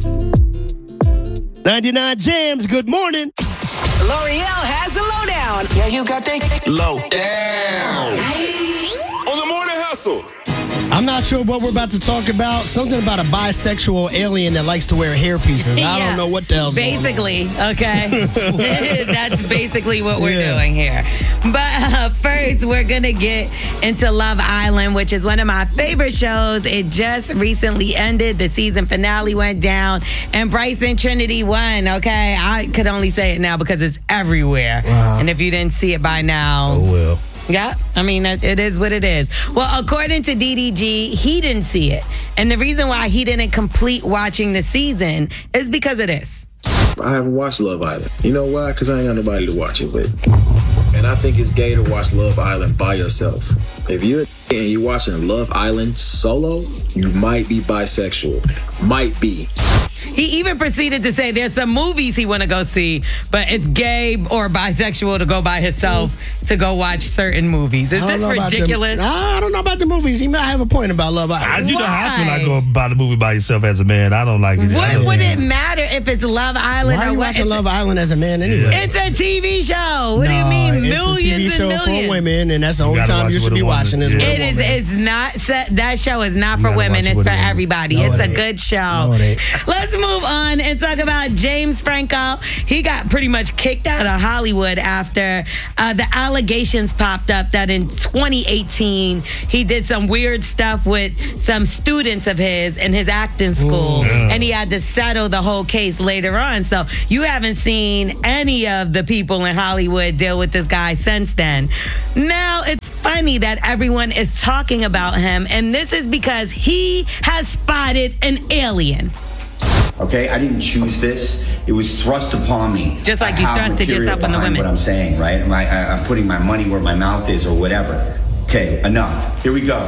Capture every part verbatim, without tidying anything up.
ninety-nine Jams, good morning. L'Oreal has the lowdown. Yeah, you got that low down. On the morning hustle. I'm not sure what we're about to talk about. Something about a bisexual alien that likes to wear hair pieces. I Yeah. don't know what the hell's Basically, okay? That's basically what we're Yeah. doing here. But uh, first, we're going to get into Love Island, which is one of my favorite shows. It just recently ended. The season finale went down, and Bryson Trinity won, okay? I could only say it now because it's everywhere. Wow. And if you didn't see it by now... Oh, well. Yeah, I mean, it it is what it is. Well, according to D D G, he didn't see it. And the reason why he didn't complete watching the season is because of this. I haven't watched Love Island. You know why? Because I ain't got nobody to watch it with. And I think it's gay to watch Love Island by yourself. If you're and you're watching Love Island solo, you might be bisexual. Might be. He even proceeded to say there's some movies he want to go see, but it's gay or bisexual to go by himself to go watch certain movies. Is I don't this know about the- ridiculous? I don't know about the movies. He might have a point about Love I, Island. you know how I feel Why? like go by the movie by yourself as a man. I don't like it. I What don't- would it matter if it's Love Island Why are or you what? watching It's, Love Island as a man anyway? it's a T V show. What do you No, mean? it's Millions a T V and show millions. for women, and that's the only gotta time watch you it should with be a woman. watching is with Yeah. a It is. woman. It's not. Set, that show is not You for gotta women. watch it It's with for a woman. everybody. No, it's it a ain't. good show. No, it ain't. Let's move on and talk about James Franco. He got pretty much kicked out of Hollywood after uh, the allegations popped up that in twenty eighteen he did some weird stuff with some students of his in his acting school, yeah. and he had to settle the whole case later on. So you haven't seen any of the people in Hollywood deal with this guy since then. Now it's funny that everyone is talking about him, and this is because he has spotted an alien. Okay, I didn't choose this. It was thrust upon me. Just like I you have thrusted material yourself on the behind women. What I'm saying, right? I, I, I'm putting my money where my mouth is, or whatever. Okay, enough. Here we go.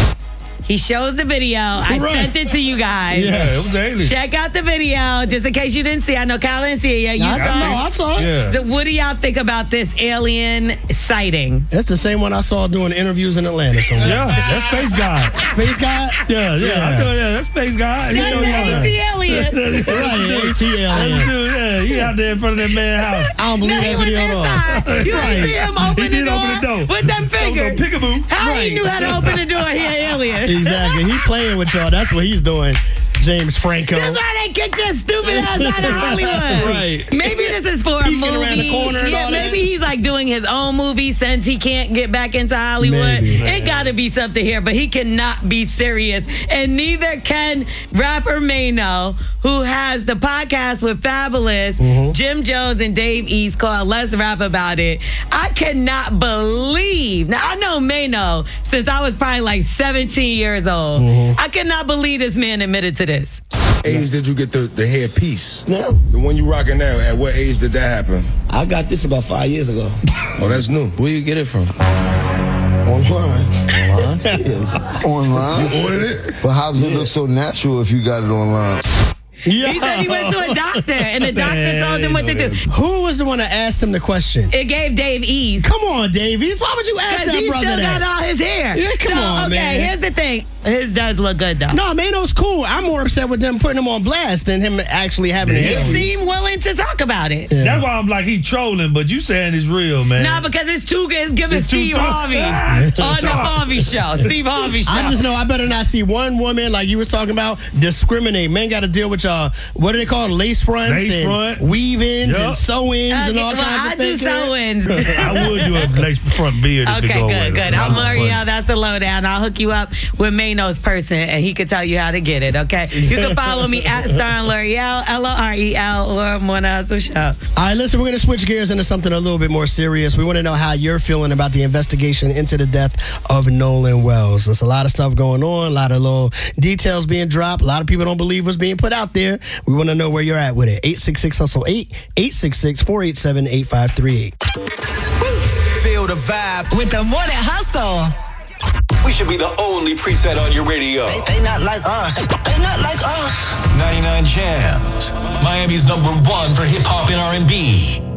He shows the video. I Right. sent it to you guys. Yeah, it was alien. Check out the video, just in case you didn't see. I know Kyle didn't see it yet. You I saw saw, it. I saw it. Yeah. So what do y'all think about this alien sighting? That's the same one I saw doing interviews in Atlanta somewhere. Yeah, that's Space God. Space guy? Yeah, yeah, Yeah. I thought, yeah, that's Space God. That's the A T alien. Right, A T That's alien. dude, yeah, he out there in front of that man's house. I don't believe No, he that was video at all. inside. You didn't see him open He the did door open the door. with them That was fingers. on Peekaboo. How he Right. knew how to open the door? He an alien. Exactly. He playing with y'all. That's what he's doing. James Franco. That's why they kicked your stupid ass out of Hollywood. Right. Maybe this is for a Peeking movie. around the corner and yeah, all that. maybe he's like doing his own movie since he can't get back into Hollywood. Maybe. It got to be something here, but he cannot be serious, and neither can rapper Mano, who has the podcast with Fabulous, Mm-hmm. Jim Jones, and Dave East called Let's Rap About It. I cannot believe. Now I know Mano since I was probably like seventeen years old. Mm-hmm. I cannot believe this man admitted to this. age did you get the, the hair piece? No, The one you rocking now, at what age did that happen? I got this about five years ago. Oh, that's new. Where you get it from? Online. Online? Yes. Online. You ordered it? But how does it look so natural if you got it online? Yeah. He said he went to a doctor, and the doctor told him what to do. Who was the one that asked him the question? It gave Dave ease. Come on, Davies. Why would you ask Because that he brother still that? got all his hair. Yeah, come so, on, okay, man. here's the thing. His does look good, though. No, Mano's cool. I'm more upset with them putting him on blast than him actually having a He hair. seemed willing to talk about it. Yeah. That's why I'm like, he trolling, but you saying it's real, man. Nah, because it's too good. It's giving It's too Steve tough. Harvey Ah, it's too on the tough. Harvey show. Steve Harvey show. I just know I better not see one woman like you was talking about discriminate. Men got to deal with y'all. What do they call it? Lace fronts Lace and front. weave-ins Yup. and sew-ins and Okay, all well, kinds I of do fake hair. sew-ins. I would do a lace front beard if Okay, it go good, with good. it. I'm Funny. L'Oreal. That's the lowdown. I'll hook you up with Mano's person, and he can tell you how to get it, okay? You can follow me at Star L'Oreal, L O R E L, or Morning Hustle Show. All right, listen, we're going to switch gears into something a little bit more serious. We want to know how you're feeling about the investigation into the death of Nolan Wells. There's a lot of stuff going on, a lot of little details being dropped. A lot of people don't believe what's being put out there. We want to know where you're at with it. eight six six hustle eight, eight six six, four eight seven, eight five three eight. Feel the vibe. With the Morning Hustle. We should be the only preset on your radio. They not like us. They not like us. ninety-nine Jams. Miami's number one for hip hop and R and B.